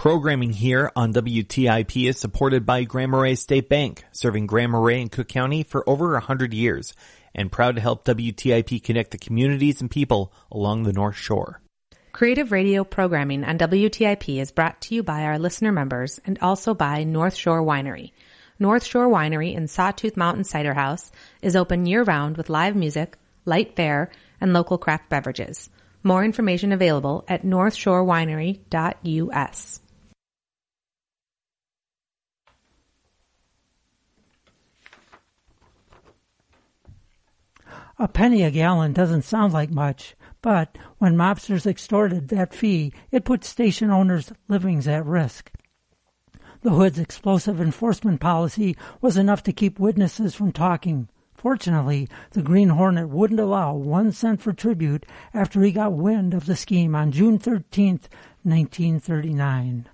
Programming here on WTIP is supported by Grand Marais State Bank, serving Grand Marais and Cook County for over 100 years, and proud to help WTIP connect the communities and people along the North Shore. Creative radio programming on WTIP is brought to you by our listener members and also by North Shore Winery. North Shore Winery in Sawtooth Mountain Cider House is open year-round with live music, light fare, and local craft beverages. More information available at northshorewinery.us. A penny a gallon doesn't sound like much, but when mobsters extorted that fee, it put station owners' livings at risk. The Hood's explosive enforcement policy was enough to keep witnesses from talking. Fortunately, the Green Hornet wouldn't allow 1 cent for tribute after he got wind of the scheme on June 13, 1939.